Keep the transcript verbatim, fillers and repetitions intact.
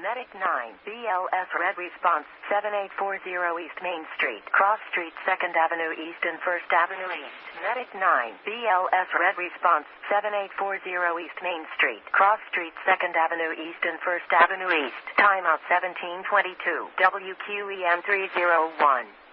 Medic nine, B L S Red Response, seven eight four zero East Main Street, Cross Street, second Avenue East and first Avenue East. Medic nine, B L S Red Response, seven eight four zero East Main Street, Cross Street, second Avenue East and first Avenue East. Timeout seventeen twenty-two, W Q E M three oh one.